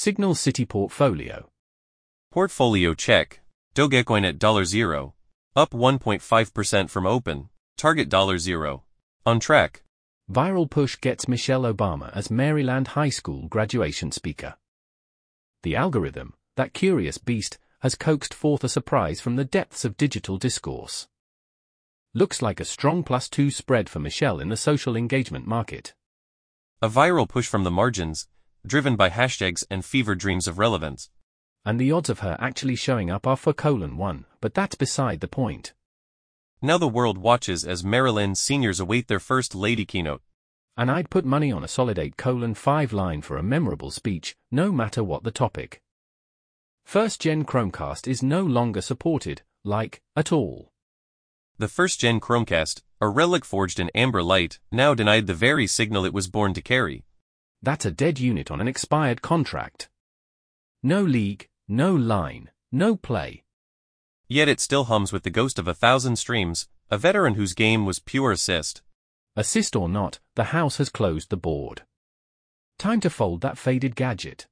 Signal City Portfolio. Portfolio check. Dogecoin at $0, up 1.5% from open. Target $0. On track. Viral push gets Michelle Obama as Maryland High School graduation speaker. The algorithm, that curious beast, has coaxed forth a surprise from the depths of digital discourse. Looks like a strong +2 spread for Michelle in the social engagement market. A viral push from the margins, driven by hashtags and fever dreams of relevance. And the odds of her actually showing up are 4:1, but that's beside the point. Now the world watches as Maryland seniors await their first lady keynote. And I'd put money on a solid 8:5 line for a memorable speech, no matter what the topic. First-gen Chromecast is no longer supported, at all. The first-gen Chromecast, a relic forged in amber light, now denied the very signal it was born to carry. That's a dead unit on an expired contract. No league, no line, no play. Yet it still hums with the ghost of 1,000 streams, a veteran whose game was pure assist. Assist or not, the house has closed the board. Time to fold that faded gadget.